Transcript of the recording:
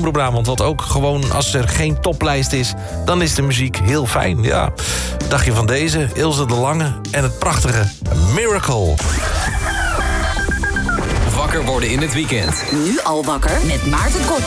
Omroep Brabant. Want ook gewoon als er geen toplijst is, dan is de muziek heel fijn. Ja, dacht je van deze, Ilse de Lange en het prachtige Miracle. Wakker worden in het weekend. Nu al wakker met Maarten Koppel.